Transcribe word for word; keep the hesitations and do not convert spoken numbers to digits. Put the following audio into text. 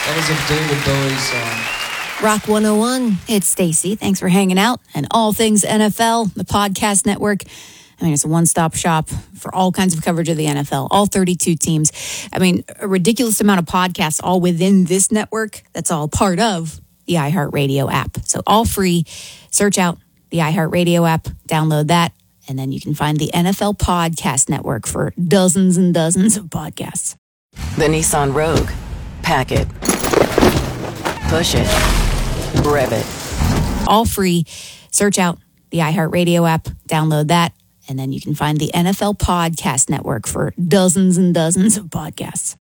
That was a David Bowie song. Rock one oh one, it's Stacy. Thanks for hanging out. And all things N F L, the podcast network. I mean, it's a one-stop shop for all kinds of coverage of the N F L, all thirty-two teams. I mean, a ridiculous amount of podcasts all within this network. That's all part of the iHeartRadio app. So all free. Search out the iHeartRadio app, download that, and then you can find the N F L Podcast Network for dozens and dozens of podcasts. The Nissan Rogue. Pack it. Push it. Rev it. All free. Search out the iHeartRadio app, download that, and then you can find the N F L Podcast Network for dozens and dozens of podcasts.